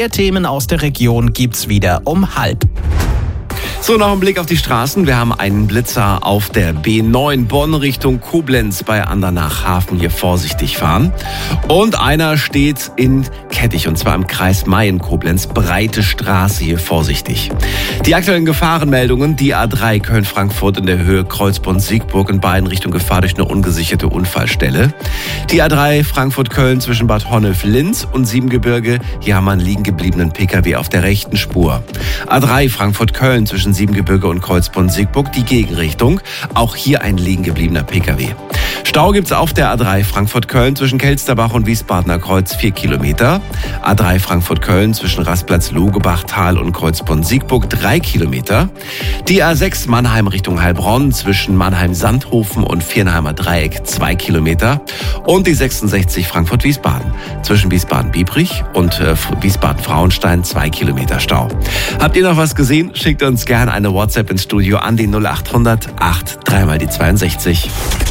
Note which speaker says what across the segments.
Speaker 1: Mehr Themen aus der Region gibt's wieder um 12:30.
Speaker 2: So, noch ein Blick auf die Straßen. Wir haben einen Blitzer auf der B9 Bonn Richtung Koblenz bei Andernach-Hafen. Hier vorsichtig fahren. Und einer steht in Kettich, und zwar im Kreis Mayen-Koblenz. Breite Straße, hier vorsichtig. Die aktuellen Gefahrenmeldungen: die A3 Köln-Frankfurt in der Höhe Kreuzbronn-Siegburg, in beiden Richtungen Gefahr durch eine ungesicherte Unfallstelle. Die A3 Frankfurt-Köln zwischen Bad Honnef-Linz und Siebengebirge. Hier haben wir einen liegen gebliebenen Pkw auf der rechten Spur. A3 Frankfurt-Köln zwischen Siebengebirge und Kreuzbronn-Siegburg, die Gegenrichtung. Auch hier ein liegen gebliebener Pkw. Stau gibt's auf der A3 Frankfurt-Köln zwischen Kelsterbach und Wiesbadener Kreuz 4 Kilometer. A3 Frankfurt-Köln zwischen Rastplatz-Logebachtal und Kreuzbronn-Siegburg 3 Kilometer. Die A6 Mannheim Richtung Heilbronn zwischen Mannheim-Sandhofen und Viernheimer Dreieck 2 Kilometer. Und die 66 Frankfurt-Wiesbaden zwischen Wiesbaden-Biebrich und Wiesbaden-Frauenstein 2 Kilometer Stau. Habt ihr noch was gesehen? Schickt uns gerne eine WhatsApp ins Studio an die 0800 8 3 mal die 62.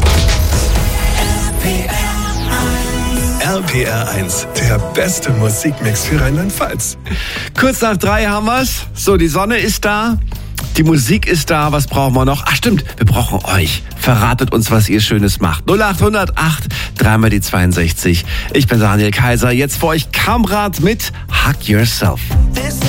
Speaker 3: RPR 1, der beste Musikmix für Rheinland-Pfalz.
Speaker 2: Kurz nach 3 haben wir's. So, die Sonne ist da. Die Musik ist da. Was brauchen wir noch? Ach stimmt, wir brauchen euch. Verratet uns, was ihr Schönes macht. 0800 8 3 mal die 62. Ich bin Daniel Kaiser. Jetzt für euch Kamrat mit Hug Yourself.